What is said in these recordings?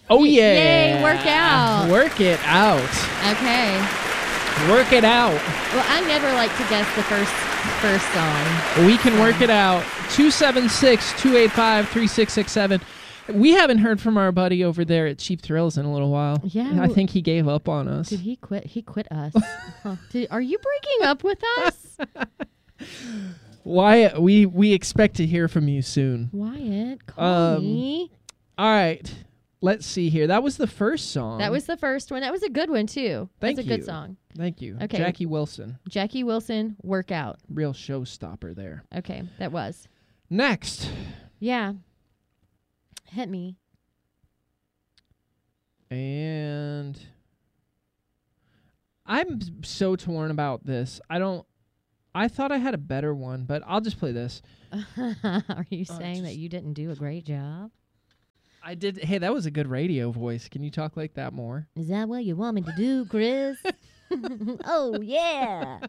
Oh, yeah. Yay, work out. Work it out. Okay. Work it out. Well, I never like to guess the first song. We can work it out. 276-285-3667. We haven't heard from our buddy over there at Cheap Thrills in a little while. Yeah. I think he gave up on us. Did he quit? He quit us. Huh. Are you breaking up with us? Wyatt, we expect to hear from you soon. Wyatt, call me. All right. Let's see here. That was the first song. That was the first one. That was a good one, too. Thank That's you. a good song. Thank you. Okay. Jackie Wilson. Jackie Wilson, Workout. Real showstopper there. Okay, that was. Next. Yeah. Hit me. And I'm so torn about this. I thought I had a better one, but I'll just play this. Are you saying that you didn't do a great job? I did. Hey, that was a good radio voice. Can you talk like that more? Is that what you want me to do, Chris? Oh, yeah.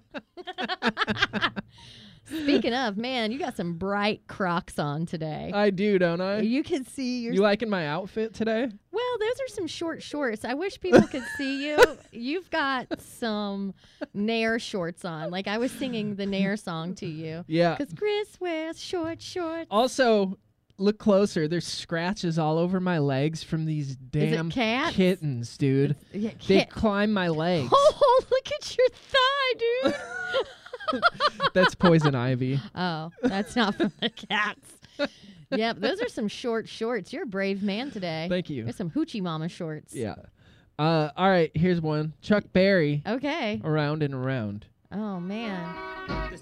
Speaking of, man, you got some bright Crocs on today. I do, don't I? You can see your... You liking my outfit today? Well, those are some short shorts. I wish people could see you. You've got some Nair shorts on. Like I was singing the Nair song to you. Yeah. Because Chris wears short shorts. Also, look closer. There's scratches all over my legs from these damn cats? kittens, dude. Yeah, They climb my legs. Oh, look at your thigh, dude. That's poison ivy. Oh, that's not from the cats. Yep, those are some short shorts. You're a brave man today. Thank you. There's some hoochie mama shorts. Yeah. All right, here's one. Chuck Berry. Okay. Around and Around. Oh, man.